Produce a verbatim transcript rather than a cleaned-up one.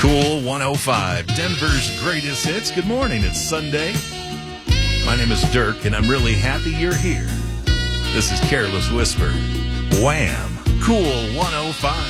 Cool one oh five, Denver's greatest hits. Good morning. It's Sunday. My name is Dirk, and I'm really happy you're here. This is Careless Whisper. Wham! Cool one oh five.